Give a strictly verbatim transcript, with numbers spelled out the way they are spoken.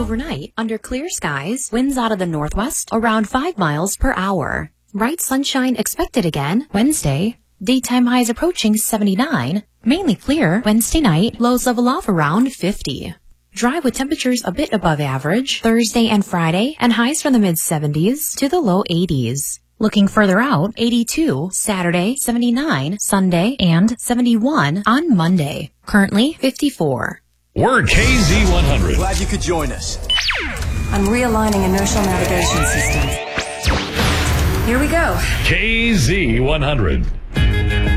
Overnight, under clear skies, winds out of the northwest around five miles per hour. Bright sunshine expected again Wednesday. Daytime highs approaching seventy-nine. Mainly clear Wednesday night, lows level off around fifty. Dry with temperatures a bit above average Thursday and Friday, and highs from the mid-seventies to the low eighties. Looking further out, eighty-two Saturday, seventy-nine Sunday, and seventy-one on Monday. Currently fifty-four. We're K Z one hundred. Glad you could join us. I'm realigning inertial navigation systems. Here we go. K Z one hundred.